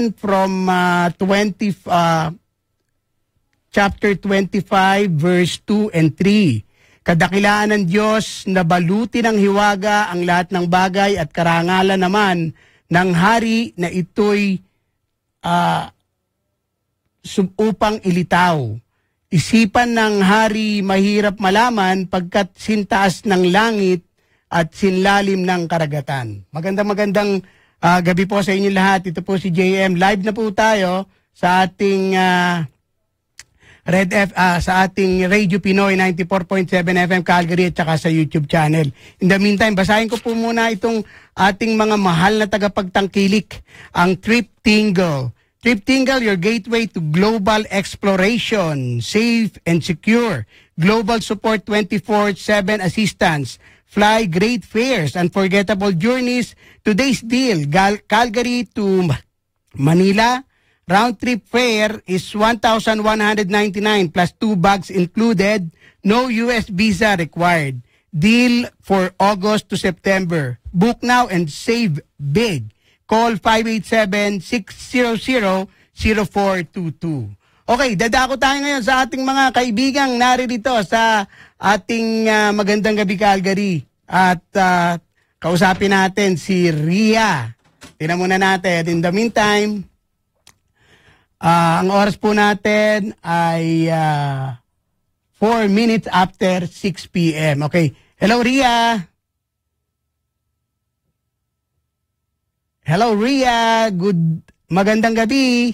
naman from chapter 25, verse 2 and 3. Kadakilaan ng Diyos na baluti ng hiwaga ang lahat ng bagay at karangalan naman ng hari na ito'y upang ilitaw. Isipan ng hari mahirap malaman pagkat sintaas ng langit at sinlalim ng karagatan. Magandang gabi po sa inyo lahat. Ito po si JM. Live na po tayo sa ating sa ating Radio Pinoy 94.7 FM Calgary at saka sa YouTube channel. In the meantime, basahin ko po muna itong ating mga mahal na tagapagtangkilik, ang Trip Tingle. Trip Tingle, your gateway to global exploration, safe and secure. Global support 24/7 assistance. Fly great fares, unforgettable journeys. Today's deal, Calgary to Manila. Round trip fare is 1,199 plus 2 bags included. No US visa required. Deal for August to September. Book now and save big. Call 587-600-0422. Okay, dadako tayo ngayon sa ating mga kaibigang naririto sa ating Magandang Gabi Calgary. At kausapin natin si Ria. Tingnan muna natin. In the meantime, ang oras po natin ay 4 minutes after 6 p.m. Okay. Hello, Ria. Hello, Ria. Magandang gabi.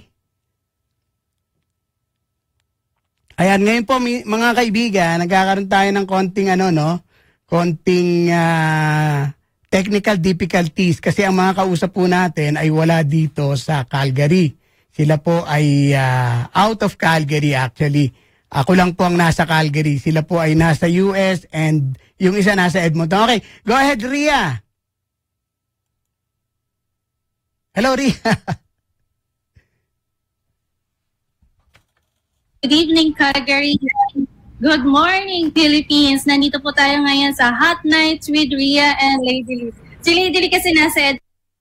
Ayan, ngayon po mga kaibigan, nagkakaroon tayo ng konting technical difficulties kasi ang mga kausap po natin ay wala dito sa Calgary. Sila po ay out of Calgary actually. Ako lang po ang nasa Calgary. Sila po ay nasa US and yung isa nasa Edmonton. Okay, go ahead, Ria. Hello, Ria. Good evening, Calgary. Good morning, Philippines. Nandito po tayo ngayon sa Hot Nights with Ria and Lady Lee. Si Lady Lee kasi nasa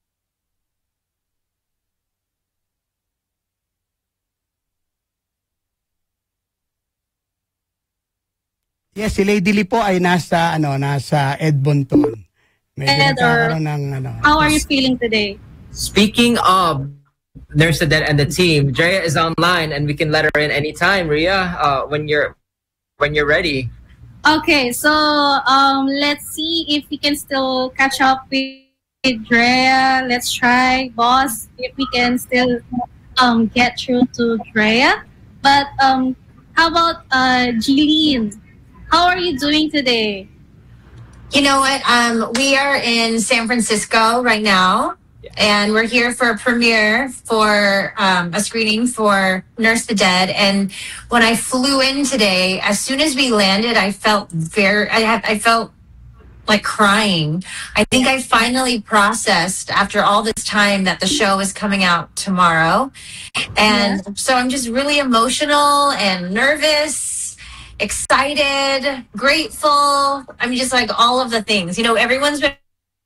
Yes, si Lady Lee po ay nasa Edmonton. Medyo nagkakaroon ng How are you feeling today? Speaking of Nurse Adet and the team, Drea is online and we can let her in anytime, Ria, when you're ready. Okay, so let's see if we can still catch up with Drea. Let's try, boss, if we can still get through to Drea. But how about Jeline? How are you doing today? You know what? We are in San Francisco right now. And we're here for a premiere for a screening for Nurse the Dead. And when I flew in today, as soon as we landed, I felt I felt like crying. I think I finally processed after all this time that the show is coming out tomorrow. And so I'm just really emotional and nervous, excited, grateful. I'm just like all of the things. You know, everyone's been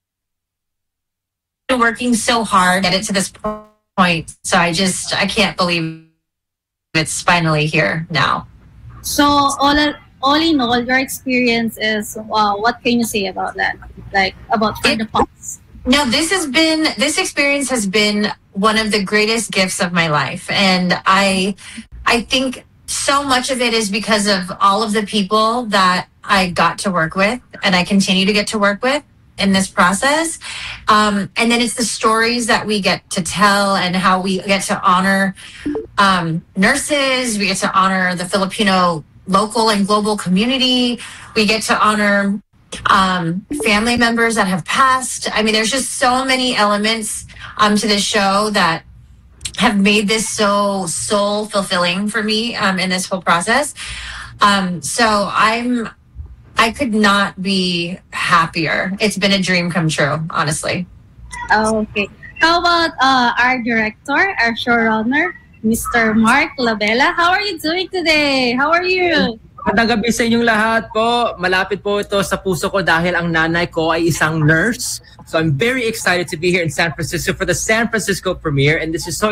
working so hard to get it to this point. So I can't believe it's finally here now. So all in all, your experience is, what can you say about that? Like about the past? No, this experience has been one of the greatest gifts of my life. And I think so much of it is because of all of the people that I got to work with and I continue to get to work with in this process. And then it's the stories that we get to tell and how we get to honor nurses. We get to honor the Filipino local and global community. We get to honor family members that have passed. I mean, there's just so many elements to this show that have made this so soul fulfilling for me in this whole process. So I could not be happier. It's been a dream come true, honestly. Okay. How about our director, our showrunner, Mr. Mark Labella? How are you doing today? How are you? Magandang gabi sa inyong lahat po. Malapit po ito sa puso ko dahil ang nanay ko ay isang nurse. So I'm very excited to be here in San Francisco for the San Francisco premiere, and this is so